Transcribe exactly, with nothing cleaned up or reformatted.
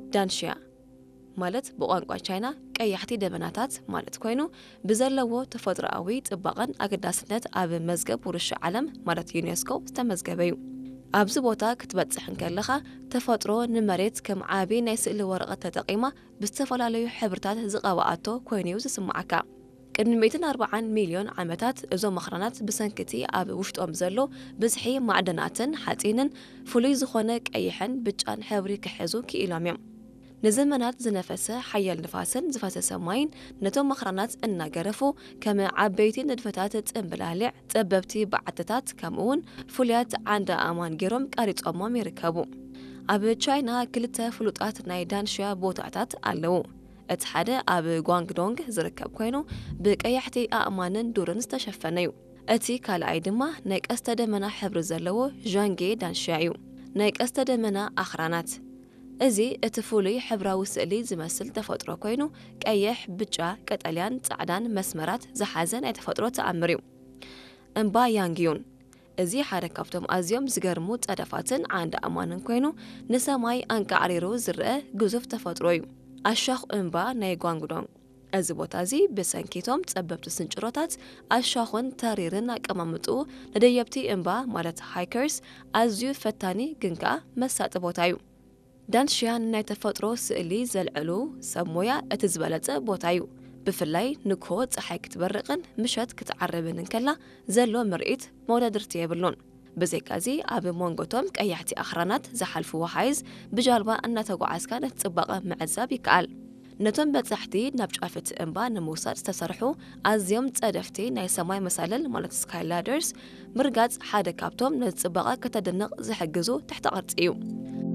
دانشيا مالت بقانقا تشاينا ቀያሕቲ ደበናታት ማለት ኮይኑ ብዘለዎ ተፈጥሮአዊ ጥበቃን አገዳስነት ኣብ መዝገብ ውርሻ ዓለም ማለት ዩኔስኮ ዝተመዝገበ እዩ። ኣብዚ ቦታ ክትበጽሕ እንከለኻ ተፈጥሮ ንመሬት ከም ዓቢ ናይ ስእሊ ወረቐት ተጠቂማ ብዝተፈላለዩ ሕብርታት ዝቐብኣቶ ኮይኑ ዝስማዓካ። ቅድሚ مئة وأربعين ሚልዮን ዓመታት እዞም መኽራናት ብሰንኪቲ ኣብ ውሽጦም ዘሎ ብዝሒ ማዕድናትን ሓጺንን ፍሉይ ዝኾነ ቀይሕን ብጫን ሕብሪ ክሕዙ ክኢሎም እዮም። ንዘመናት ዝነፈሰ ሓያል ንፋስን ዝፈሰሰ ማይን ነቶም መኽራናት እናገረፉ ከም ዓበይቲ ንድፈታት ጽምብላልዕ ጸበብቲ በዓትታት ከምኡውን ፍሉያት ዓንዳ ኣማን ገይሮም ቀሪጾሞም ይርከቡ። ኣብ ቻይና ክልተ ፍሉጣት ናይ ዳንሽያ ቦታታት ኣለዉ። እቲ ሓደ ኣብ ጓንግዶንግ ዝርከብ ኮይኑ ብቀያሕቲ ኣእማንን ዱርን ዝተሸፈነ እዩ። እቲ ካልኣይ ድማ ናይ ቀስተ ደመና ሕብሪ ዘለዎ ዣንጌ ዳንሽያ እዩ። ናይ ቀስተ ደመና ኣኽራናት እዚ እቲ ፍሉይ ሕብራዊ ስእሊ ዝመስል ተፈጥሮ ኮይኑ ቀይሕ፣ ብጫ፣ ቀጠልያን ጻዕዳን መስመራት ዝሓዘ ናይ ተፈጥሮ ተኣምር እዩ። እምባ ያንጊዮን እዚ ሓደ ካብቶም ኣዝዮም ዝገርሙ ጸደፋትን ዓንዳ ኣማንን ኮይኑ ንሰማይ አንቃዕሪሩ ዝርአ ግዙፍ ተፈጥሮ እዩ። ኣሻኽ እምባ ናይ ጓንግዶንግ እዚ ቦታ እዚ ብሰንኪቶም ጸበብቲ ስንጭሮታት ኣሻኹን ተሪርን ኣቀማምጡ ንደየብቲ እምባ ማለት ሃይከርስ ኣዝዩ ፈታኒ ግን ከዓ መሳጢ ቦታ እዩ። ዳንሽያ ናይ ተፈጥሮ ስእሊ ዘልዕሉ ሰብ ሞያ እቲ ዝበለጸ ቦታ እዩ። ብፍላይ ንግሆ ፀሓይ ክትበርቕን ምሸት ክትዓርብን እንከላ ዘሎ ምርኢት መወዳድርቲ የብሉን። ብዘይካዚ ኣብ ሞንጎቶም ቀያሕቲ ኣኽራናት ዝሓልፍዎ ሓይዝ ብጃልባ እናተጓዓዝካ ነቲ ጽባቐ ምዕዛብ ይከኣል። ነቶም በጻሕቲ ናብ ጫፍ እቲ እምባ ንምውሳድ ዝተሰርሑ ኣዝዮም ጸደፍቲ ናይ ሰማይ መሳልል ማለት ስካይ ላደርስ ምርጋጽ ሓደ ካብቶም ነቲ ጽባቐ ከተደንቕ ዝሕግዙ ትሕተ ቅርጺ እዩ።